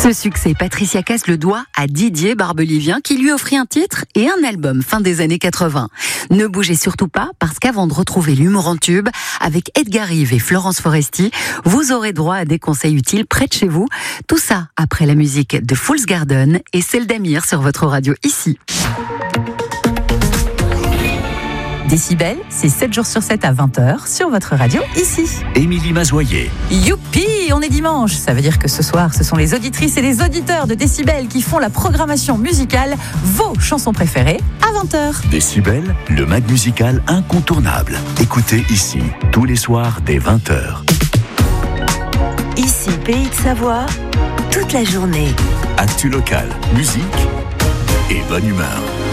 Ce succès, Patricia Cass le doit à Didier Barbelivien qui lui offrit un titre et un album fin des années 80. Ne bougez surtout pas parce qu'avant de retrouver l'humour en tube, avec Edgar Rive et Florence Foresti, vous aurez droit à des conseils utiles près de chez vous. Tout ça après la musique de Fool's Garden et celle d'Amir sur votre radio ici. Décibel, c'est 7 jours sur 7 à 20h sur votre radio ici. Émilie Mazoyer. Youpi, on est dimanche. Ça veut dire que ce soir, ce sont les auditrices et les auditeurs de Décibel qui font la programmation musicale, vos chansons préférées, à 20h. Décibel, le mag musical incontournable. Écoutez ici, tous les soirs dès 20h. Ici, Pays de Savoie, toute la journée. Actu local, musique et bonne humeur.